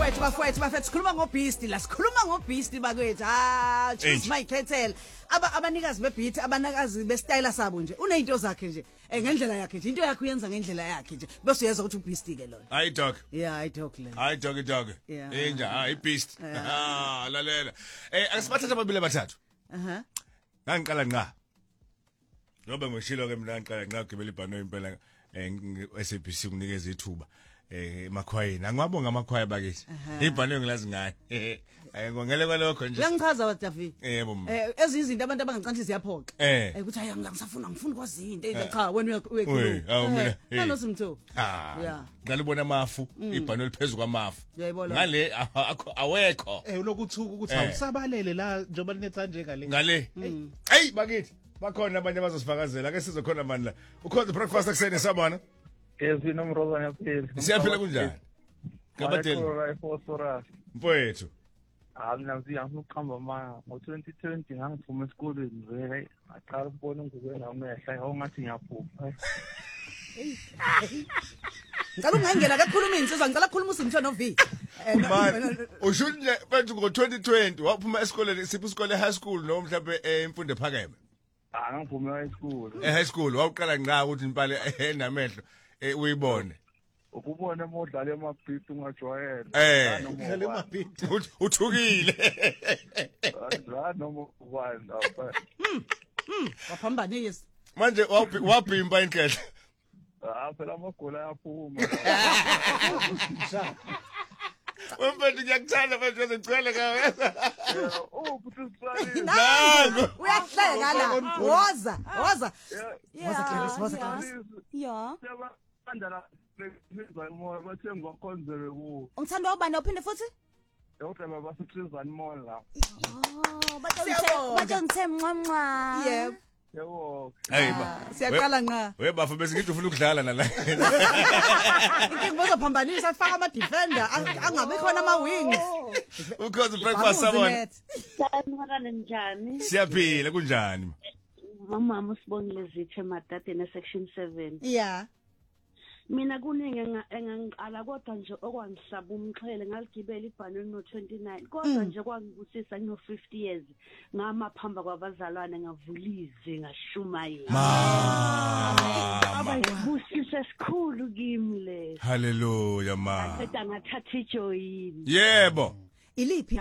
bafethu sikhuluma ngobeast la sikhuluma ngobeast bakwethu choose my kettle abanikazi bebeat abanikazi bestyle sabo nje unezinto zakhe nje ngendlela yakhe nje into yakhe uyenza ngendlela yakhe nje bese uyeza ukuthi ubeast ke lona hayi dog hayi dog le hayi dog enja hayi beast lalela akasibathatha ababili abathathu ngiqala nqa ngoba ngishilo ke mina ngiqala nqa ugibela ibhano impela SABC kunikeza ithuba emakhwayeni angibabonga amakhwaya bakithi ibhano ngilazi ngani ngongele kwalokho nje ngichaza waDavi yebo ezizinto abantu abangacanthi ziyaphoqa ukuthi hayi ngifuna kwazi izinto cha wena uyekhuluma anosimtho ngale ubona amafu ibhano liphezulu kwamafu ngale awekho unokuthuka ukuthi awusabalele la njengoba linetha nje ngale hey bakithi bakhona abanye bazosifakazela ke sizokhona manje la ukhoze breakfast ekseni sabona nomroza nyapheli siyaphila kunjani kabadeli mfowethu mina ngiyakuqhamba ngo-2020 ngangiphuma esikoleni vele ngaqala ukubona ngubela umehla awungathi ngiyaphupha ngalo ungangena kakhuluma insizwa ngicela ukukhuluma uSimtho no V ushunje manje ngo-2020 waphuma esikoleni siphi isikole high school noma mhlawumbe imfundo ephakeme ngangiphume high school wawuqala nqa ukuthi impale enamehlo uyibone ukubona modlala emabhithi ungajwayele udlala emabhithi uthukile noma ubani waphambanisa manje wabhimba inkehla phela amagoli ayaphuma wemfethu ngiyakuthanda manje ngicela kawe futhi sisali uyahleka la woza Clarice la bathe ngokhonzele ku ungithanda ubani uphinde futhi yodwa basithizani mall la bathi ngithe mncamncwa yebo yebo hey siyaqala nqa webafu bese ngithi ufuna ukudlala nala inkingi bozophambanisa afaka ama defender angabe khona ama wings ukhoze breakfast sabona sanibona njani siyaphila kunjani mama usibongile zithe emadadeni section 7 mina kuningi engangiqala kodwa nje okwangihlaba umxhele ngaligibela ibhanoni no29 kodwa nje kwangibusisa ngino 50 years ngamaphamba kwabazalwane ngavulize ngashumayela abasibusise sikhulu kimi le haleluya ma ngicela ngathatha ijoyini yebo iliphi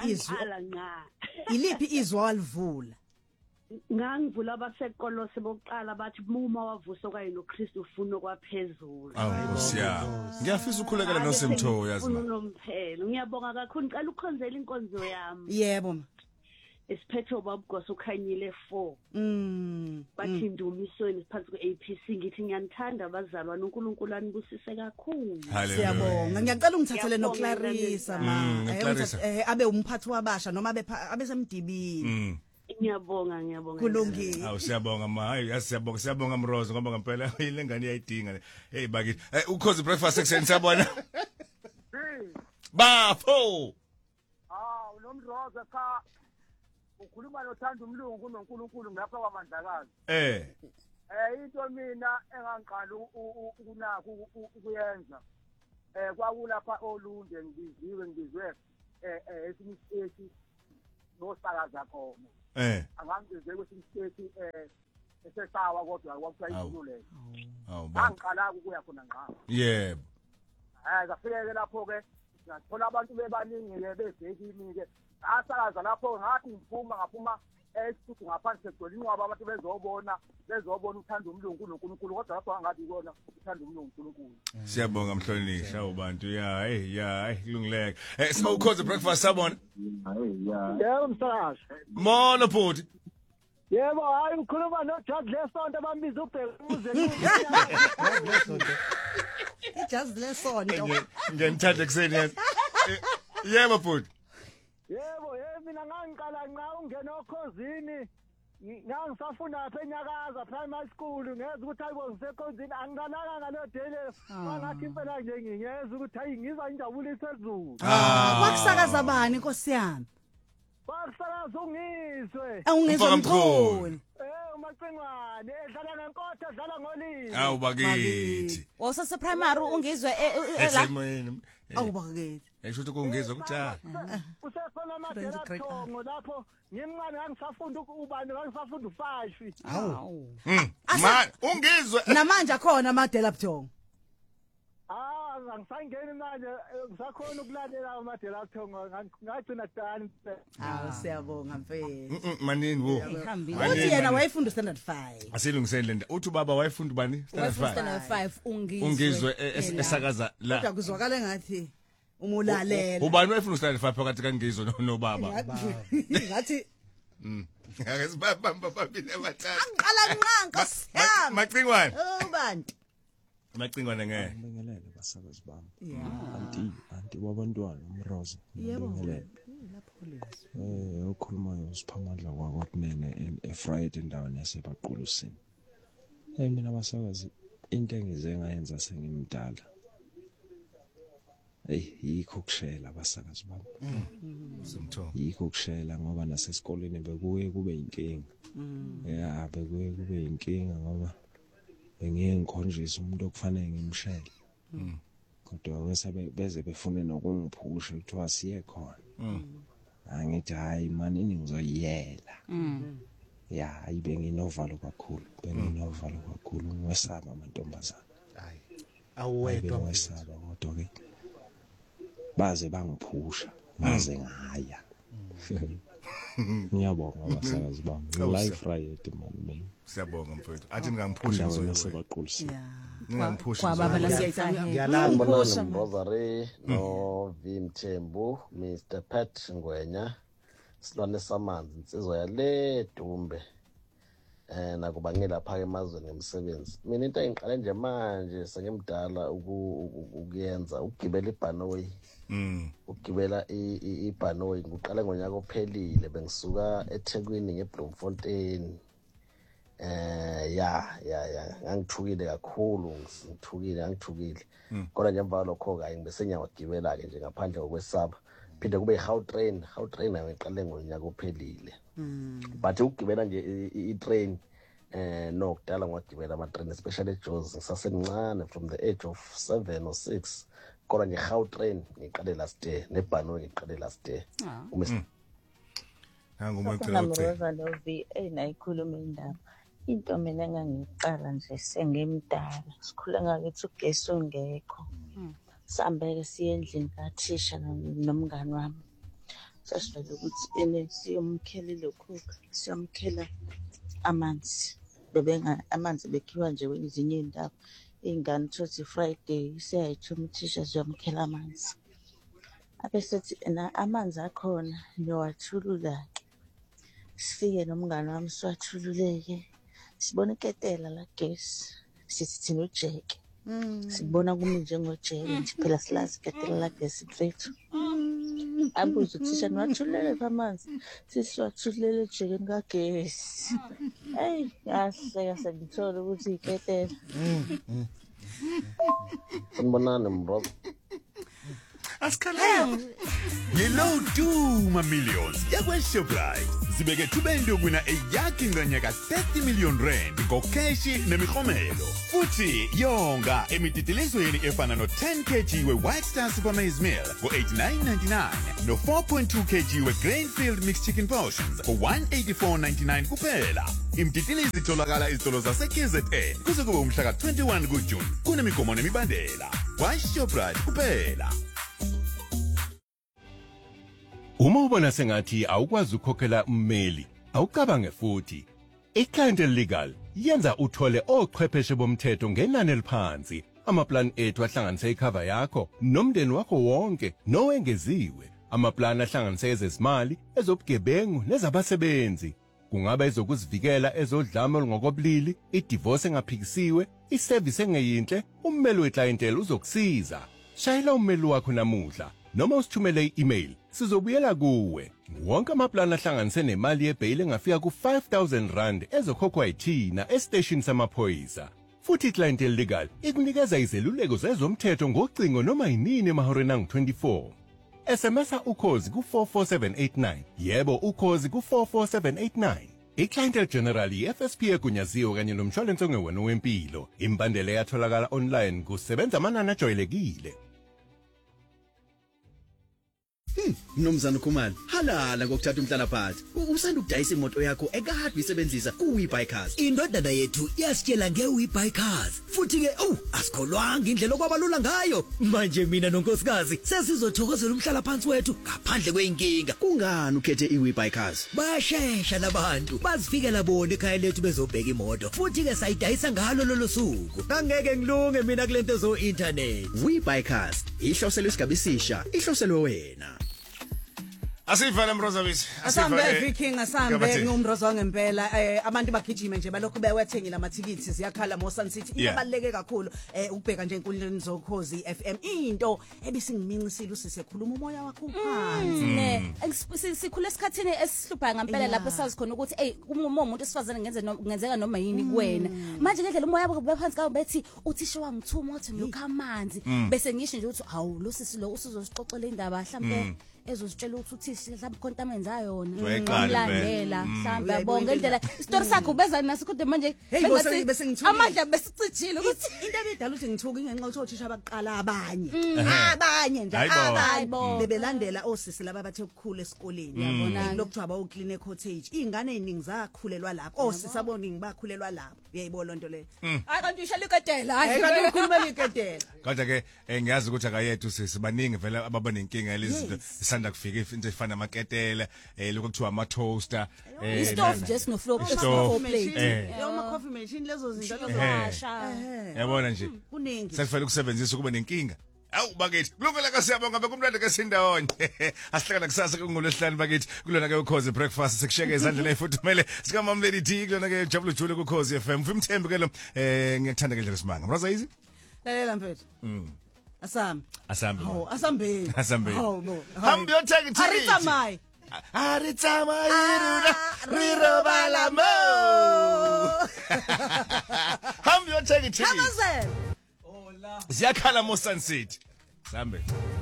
izwi walivula ngangivula abasekolo sebokuqala bathi uma wavusa kwaye noKristu ufuna kwaphezulu ngiyafisa ukukhulekela noSimtho yazi unomphelo ngiyabonga kakhulu ngicela ukukhonzela inkonzo yami yebo ma isiphetho babgosa ukhanyile 4 bathi ndumisweni siphansi kweAPC ngithi ngiyanithanda abazalwane uNkulunkulu anibusise kakhulu siyabonga ngiyacela ungithathele noClarissa ma abe umphathi wabasha noma abe semdibini ngiyabonga kulungile siyabonga ma hayi siyabonga Mrozo ngoba ngempela ile ngane iyayidinga hey bakithi ukhoze breakfast ekseni sabona bafo unomrozo cha ukhuluma nothanda umlungu kunoNkulunkulu ngapha kwamandlakazi into mina engangiqala ukunaka ukuyenza kwakulapha olunde ngizizwe esinye nosakaza khona angangizwe kwesinye isikhathi esesawa kodwa kwakuthiwa izulu angiqala ukuya khona ngqa yebo kafike lapho ke ngathola abantu bebaningi ke bezekini ke asakaza lapho ngathi ngaphuma esithu ngaphansi segcwele inqwaba abantu bezobona uthando umlungu noNkulunkulu kodwa lapho angathi kona uthando umlungu noNkulunkulu siyabonga mhlonisha ubantu kulungileke siba ukhoze breakfast sabona yebo msakazi molo bhuti yebo hayi ukhuluma noJazi lesonto bambiza ubheka umuze iJazi lesonto ngenithanda ekseni yebo bhuti yebo mina ngangiqala nqa ungena okhozini ngangisafunda lapha eNyakaza primary school ngeza ukuthi hayibo ngisekhozini angiqalanga ngalodele mangathi impela nje ngiyeza ukuthi hayi ngizwa injabulo isezulu kwakusakaza bani Nkosi yami kwakusakaza ungizwe ungizwe mkhulu umacengwane edlala nenkotho edlala ngolimi bakithi wasase primary ungizwe esimweni awubakithi Esho ukuthi kungizwa ukuthi usekhona amadela Thongo lapho ngimncane ngangisafunda ubani ngangisafunda u5. Hawu. Man, ungizwe. Namanje akhona amadela Thongo. Angisangeni manje ngisakhona ukulalela amadela Thongo ngagcina dani. Siyabonga mfethu. Manini wo. Uthi yena wayefunda standard 5. Asilungiseni lento. Uthi baba wayefunda bani? Standard 5 ungizwe esakaza la. Kodwa kuzwakala ngathi umulalela. Ubani wayefunda standard 5 phakathi kangizwe nobaba? Ngathi Ngeke sibamba babili abathathu. angiqala nqanqa siyami. Macingwane. Ubantu. Macingwane ngeke. Ngibingelele basakazi bami. Anti wabantwana umroza. Yebo. Ukhulumayo usiphamandla kwakunene eFriday endaweni yaseBaqulusini. Mina basakazi into engize ngayenza sengimdala. Yikho kushela basakazi bami. Simtho. Yikho kushela ngoba nasesikoleni bekuye kube inkinga. Bekuye kube inkinga ngoba bengiyengikhonjisa umuntu okufanele ngimshele. Kodwa bese beze befune nokungiphusha kuthiwa siye khona. Angithi hayi mani ngizoyela. Ayibe nginovalo kakhulu. Benginovalo kakhulu ngiwesaba amantombazana. Hayi. Awedwa ngiwesaba kodwa ke baze bangiphusha baze ngaya. Ngiyabonga abasakazi bami. Live Friday manje. Siyabonga mfowethu. Athi ningangiphusha ngizoyebaqulisa. Ningangiphusha. Kwababa lasiyayithanda. Ngiyalazi Rosary no Vimthembu, Mr. Pat Ngwenya, Silwane samanzi insizwa yale Dumbe. Nakuba ngilapha emazweni emsebenzi. Mina into engiqale nje manje sengimdala ukuyenza ukugibela ibhanoyi. Ukugibela ibhanoyi ngiqale ngonyaka ophelile bengisuka eThekwini ngeBloemfontein. Ngangithukile kakhulu ngithukile kodwa ngemva lokho kayi ngibe ngiyawagibela ke nje ngaphandle kokwesaba phinde kube iGautrain ngiqale ngonyaka ophelile but ukugibela nje itrain no kudala ngwagibela ama-train especially eJozi ngisasemncane from the age of 7 or 6 kodwa nje iGautrain ngiqale last year nebhano ngiqale last year Rosa no VA nayikhuluma indaba into mina engangiqala nje sengimdala sikhule ngakithi ugesi ungekho sambeke siye endlini kathisha nomngani wami sasivela ukuthi siyomkhela ilokhukha siyomkhela amanzi amanzi bekhiwa nje kwezinye indawo ingane thothi Friday siyayitshuma uthisha siyomkhela amanzi abesethi amanzi akhona niwathulula ke sifike nomngani wami siwathululeke sibona iketela la gesi sithi thina ujeke sibona kumi njengojeke nje phela silazi iketela la gesi mfethu abuze uthisha niwathulele amanzi sisiwathulele ejekeni kagesi hey yahleka sengithola ukuthi iketela Sanibonani mbroza Asikhalanga. Yellow Duma Millions yakweShoprite. Zibeke thubeni yokwina eyakhi nganyaka 30 million rand ngokheshi nemikhomelo. Futhi yonga emititilizweni efana no 10 kg we-White Star Super Maize Meal for 89.99 no 4.2 kg we-Grainfield Mixed Chicken Portions for 184.99 kuphela. Imtitilizi itholakala izitolo zase-KZN kuze kube umhla ka-21 kuJuni. Kunemigomo nemibandela. KwaShoprite kuphela. Uma ubona sengathi awukwazi ukukhokhela ummeli, awucabange futhi. iClientele Legal yenza uthole ochwepheshe bomthetho ngenani eliphansi. Amaplan ethu ahlanganisa icover yakho nomndeni wakho wonke nowengeziwe. Amaplan ahlanganisa ezezimali, ezobugebengu nezabasebenzi. Kungaba ezokuzivikela ezodlame olungokobulili, idivorce engaphikisiwe, iservice engeyinhle, ummeli weClientele uzokusiza. Shayela ummeli wakho namuhla. Noma usithumele i-email sizobuyela kuwe. Wonke amaplan ahlanganise nemali yebail engafika ku-5,000 rand ezokhokhwa yithina estation samaphoyisa. Futhi iClientele Legal ikunikeza izeluleko zezomthetho ngocingo noma yinini emahoreni angu-24. SMS-a ukhozi ku-44789. Yebo ukhozi ku-44789. iClientele General i-FSP egunyaziwe kanye nomshwalense ongewona wempilo. Imbandela yatholakala online kusebenza amanani ajwayelekile. Mnumzana Khumalo, halala ngokuthatha umhlala phansi. Usanda ukudayisa imoto yakho ekade uyisebenzisa ku-WeBuyCars. Indodana yethu yasitshela nge-WeBuyCars. Futhi ke, asikholwanga indlela okwabalula ngayo. Manje mina nonkosikazi sesizothokozela umhlala phansi wethu ngaphandle kweinkinga. Kungani ukhethe i-WeBuyCars? Bayashesha labantu. Bazifikela bona ekhaya lethu bezobheka imoto. Futhi ke sayidayisa ngalo lolo suku. Angeke ngilunge mina kulento zo internet. WeBuyCars, ihloselwe isigaba esisha, ihloselwe wena. Asifana Mrozawisi, asambe Viking asambe ngumrozo ngempela abantu bagijime nje balokhu bewethengile amathikithi ziyakhala mo Sun City ibaleke kakhulu ukubheka nje enkundleni zokhozi FM into ebisingimincisile usisekhuluma umoya wakho phansi sikhule esikhathini esihlupha ngempela lapho sazi khona ukuthi umuntu esifazane ngenzeka noma yini kuwena manje ngendlela umoya wakho bephansi kawo bethi uthisha wangithuma wathi ngilokho amanzi bese ngisho nje ukuthi hawu lo sisi lo usizosixoxela indaba mhlambe ezositshela ukuthi mhlawumbe khonto amenzayo yona umlandela mhlawumbe yabonga ngendlela isitori sakho ubeza naso kodwa manje amandla besicijile ukuthi into ebidala ukuthi ngithuka ingenxa ukuthi othisha abaqala abanye nje bebelandela osisi laba bathe ukukhula esikoleni yabona lokuthiwa abawuclean cottage ingane eziningi zakhulelwa lapho osisi aboningi bakhulelwa lapho uyayibona lonto le hayi kanti usho liketela hayi kanti ukhuluma liketela kodwa ke ngiyazi ukuthi akayethu sisi baningi vele ababa nenkinga lezinto isanda kufika into efana amaketela lokho kuthiwa ama toaster stove just no flow plate yoma coffee machine lezo zinto zowasha yabona nje kuningi sekufanele ukusebenzisa kube nenkinga awu bakithi kulungela kasiyabonga bekumlanda kesindawonye asihlangana kusasa ngolwesihlanu bakithi kulona ke ukhozi breakfast sekusheke ezandleni efuthumele sika Mom Lady T kulona ke Jabulu Jule ku Khosi FM mfimthembe ke lo ngiyakuthanda ngendlela simanga mraza easy lalela mfethu asambe hambi yothenga ithikithi Haritsamai riro balamo hambi yothenga ithikithi ziyakhala mo Sun City sambe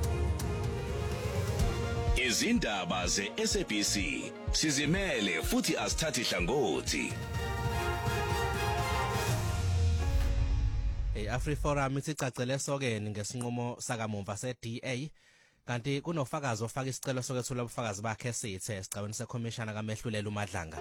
izindaba ze-SABC sizimele futhi asithathi hlangothi AfriForum isicacele sokeni ngesinqumo sakamumva seDA kanti kunofakazi ofaka isicelo sokwethula ubufakazi bakhe esithe esicabeni seCommissioner kaMehlulela uMadlanga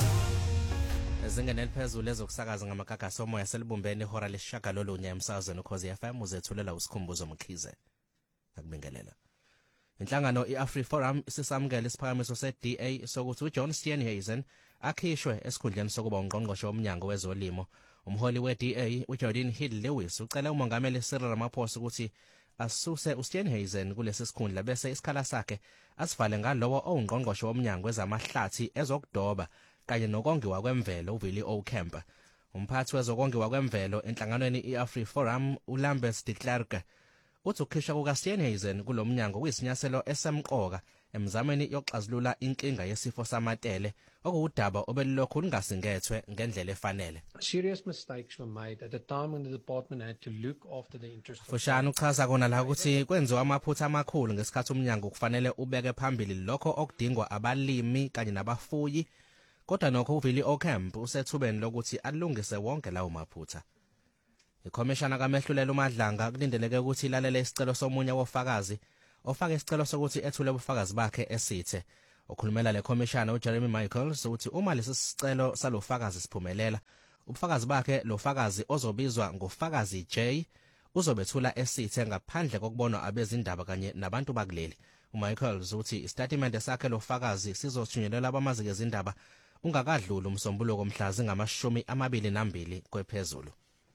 ezingene eliphezulu ezokusakaza ngamagagasi omoya selibumbene ihora lesishagalolunye emsakazweni ukhozi FM uzethulela usikhumbuzo Mkhize akubingelela inhlangano iAfriForum isisamukela isiphakamiso seDA sokuthi uJohn Steenhuisen akhishwe esikhundleni sokuba ungqongqoshe womnyango wezolimo umholi weDA uJordan Hill Lewis ucela umongameli Cyril Ramaphosa ukuthi asuse uSteenhuisen kulesi sikhundla bese isikhala sakhe asivale ngalowo ongqongqoshe womnyango wezamahlathi ezokudoba kanye nokongiwa kwemvelo uVilly O'Kemp umphathi wezokongiwa kwemvelo enhlanganweni iAfriForum uLambert de Klerk uthi ukukhishwa kukaSteenhuisen kulomnyango kuyisinyaselo esemqoka emzameni yokuxazulula inkinga yesifo samatele okuwudaba obelilokhu lingasingethwe ngendlela efanele. Serious mistakes were made at a time when the department had to look after the interests of Fushane uchaza kona la ukuthi kwenziwa amaphutha amakhulu ngesikhathi umnyango kufanele ubeke phambili lokho okudingwa abalimi kanye nabafuyi kodwa nokho uVilly O'Kemp usethubeni lokuthi alungise wonke lawo maphutha. ICommissioner kaMehlulela uMadlanga kulindeleke ukuthi ilalele isicelo somunye wofakazi ofake isicelo sokuthi ethule ubufakazi bakhe esithe okhulumela leCommissioner uJeremy Michaels ukuthi uma lesi sicelo salofakazi siphumelela ubufakazi bakhe lofakazi ozobizwa ngofakazi J uzobethula esithe ngaphandle kokubonwa abezindaba kanye nabantu bakuleli. uMichaels uthi istatement sakhe lofakazi sizothunyelelwa abamazike ezindaba ungakadluli umsombuluko mhla zingama-22 kwephezulu.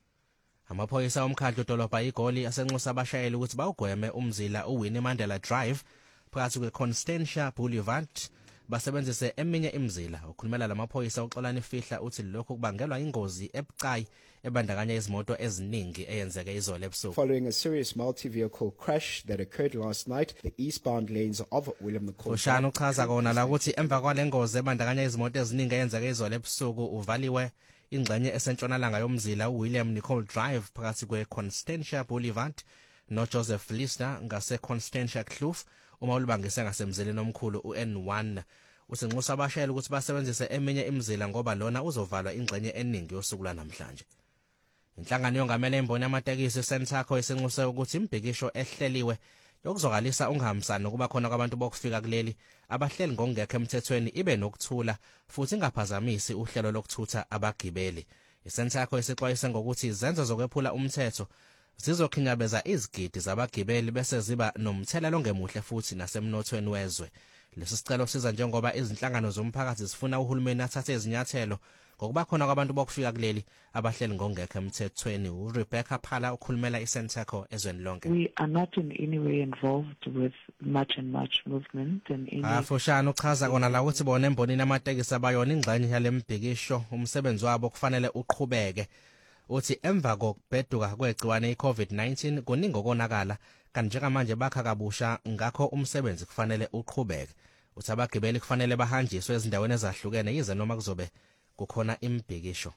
Amaphoyisa omkhandlu udolobha iGoli asenxusa abashayeli ukuthi bawugweme umzila uWinnie Mandela Drive phakathi kweConstantia Boulevard basebenzise eminye imizila. Ukhulumela lamaphoyisa uXolani Fihla uthi lokho kubangelwa ingozi ebucayi ebandakanya izimoto eziningi eyenzeke izolo ebusuku. Following a serious multi-vehicle crash that occurred last night, the eastbound lanes of Willem the Court. Ushana uchaza kona la ukuthi emva kwale ngozi ebandakanya izimoto eziningi eyenzeke izolo ebusuku uvaliwe ingxenye esentshonalanga yomzila uWilliam Nicole Drive phakathi kweConstantia Boulevard noJoseph Lister ngaseConstantia Kloof uma ulibangise ngasemzileni omkhulu uN1. Usenxusa abashayeli ukuthi basebenzise eminye imizila ngoba lona uzovalwa ingxenye eningi yosuku lanamhlanje. Inhlangano yongamela imboni yamatekisi Sentako isenxuse ukuthi imbhikisho ehleliwe lokuzwakalisa ungahambisani nokuba khona kwabantu bokufika kuleli abahleli ngokungekho emthethweni ibe nokuthula futhi ingaphazamisi uhlelo lokuthutha abagibeli. ISENTACO isixwayise ngokuthi izenzo zokwephula umthetho zizokhinyabeza izigidi zabagibeli bese ziba nomthelela ongemuhle futhi nasemnothweni wezwe. Lesi sicelo siza njengoba izinhlangano zomphakathi zifuna uhulumeni athathe izinyathelo ngokuba khona kwabantu bokufika kuleli abahleli ngokungekho emthethweni. uRebecca Phala ukhulumela iSENTACO ezweni lonke. We are not in any way involved with much movement and any Foshana uchaza kona la ukuthi bona embonini amatekisi abayona ingxenye yalembhikisho umsebenzi wabo kufanele uqhubeke. Uthi emva kokubheduka kwegciwane iCovid-19 kuningi okonakala kanti njengamanje bakha kabusha ngakho umsebenzi kufanele uqhubeke. Uthi abagibeli kufanele bahanjiswe ezindaweni ezahlukene yize noma kuzobe kukhona imbhikisho.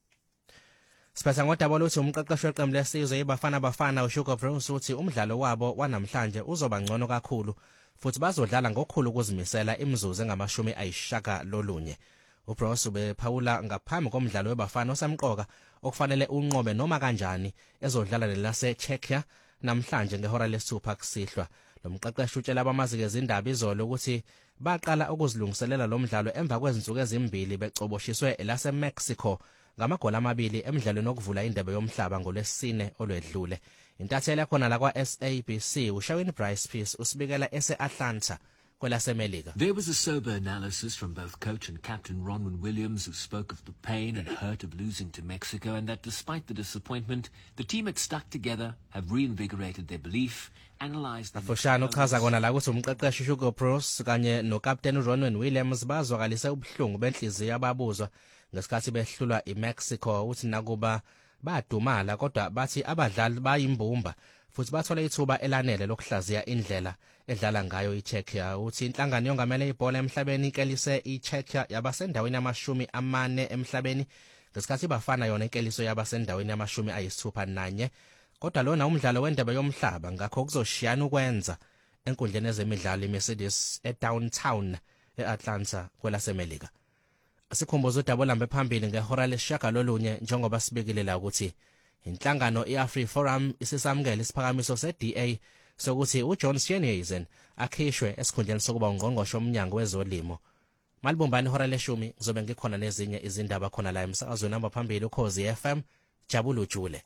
Siphetha ngodaba lokuthi umqeqeshi weqembu lesizwe iBafana uShugo Bruce uthi umdlalo wabo wanamhlanje uzoba ngcono kakhulu futhi bazodlala ngokukhulu ukuzimisela imizuzu engama-90. uBruce ubephawula ngaphambi komdlalo weBafana osemqoka okufanele unqobe noma kanjani ezodlala nelase Czechia namhlanje ngehora lesithupha kusihlwa. Lo mqeqeshi utshela abamazi ngezindaba izolo ukuthi baqala ukuzilungiselela lo mdlalo emva kwezinsuku ezimbili becoboshiswe elase Mexico ngamagoli 2 emidlalweni okuvula indebe yomhlaba ngolwesine olwedlule. Intatheli khona la kwa SABC uShawini Bryce Peace usibikela ese-Atlanta kwelasemelika. There was a sober analysis from both coach and captain Ronwen Williams, who spoke of the pain and hurt of losing to Mexico, and that despite the disappointment, the team had stuck together, have reinvigorated their belief, analyzed the Foshana uchaza kona la ukuthi umqeqeshi Hugo Bruce kanye nokapteni Ronwen Williams bazwakalise ubuhlungu benhliziyo ababuzwa ngesikhathi behlulwa iMexico. Uthi nakuba badumala kodwa bathi abadlali bayimbumba futhi bathola ithuba elanele lokuhlaziya indlela edlala ngayo iCzechia. Uthi inhlangano yongamele ibhola emhlabeni ikelise iCzechia yabasendaweni yama-40 emhlabeni ngesikhathi iBafana yona inkeliso yabasendaweni yama-61. Kodwa lona umdlalo wendebe yomhlaba ngakho kuzoshiyana ukwenza enkundleni ezemidlalo iMercedes eDowntown eAtlanta kwelasemelika. Sikhumbuza udaba olambe phambili ngehora lesishagalolunye njengoba sibekile la ukuthi inhlangano iAfriForum isisamukela isiphakamiso seDA sokuthi uJohn Steenhuisen akhishwe esikhundleni sokuba ungqongqoshe omnyango wezolimo. Malibumbani ihora leshumi ngizobe ngikhona nezinye izindaba khona la emsakazweni namba phambili uKhozi FM Jabulu Jule.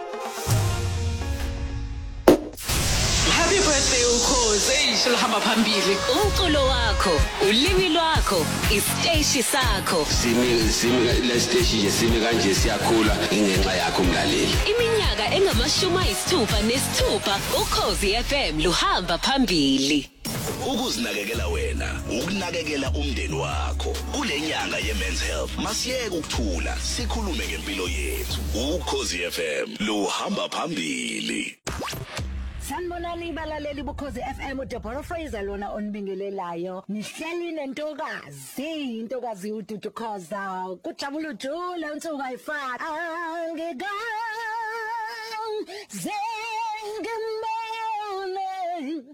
Happy birthday Ukhozi, isho lihamba phambili. Umculo wakho, ulimi lwakho, isiteshi sakho. Simi le stage nje simi kanje siyakhula ingenxa yakho mlaleli. Iminyaka engama-66 Ukhozi FM luhamba phambili. Ukuzinakekela wena, ukunakekela umndeni wakho. Kule nyanga ye-Men's Health masiyeke ukuthula, sikhulume ngempilo yethu. Ukhozi FM luhamba phambili. Sanibonani balaleli bukhozi FM uDeborah Fraser lona onibingelelayo. Nihleli nentokazi, intokazi uDudu Khoza. Kujabula ujule unsuku ayifaka. Angigam zengimone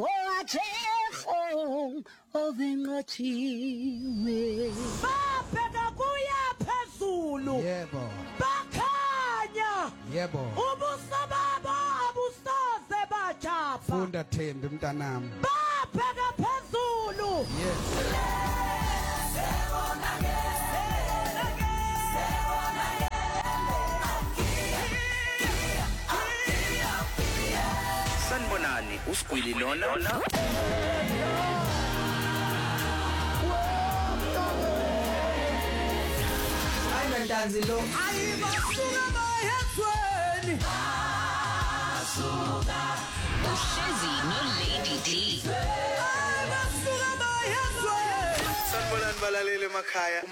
wajeho ovenqathiwe. Babheka kuya phezulu. Yebo. Bakhanya. Yebo. Ubuso babo abusoze bajapha. Funda Thembi mntanami. Babheka phezulu. Yes. Sanibonani uSgwili lona. Ntanzi lo ayibasuka bayethweni Asuka uhlezi noLady D. Ayibasuka bayethweni Sanibonani balaleli emakhaya.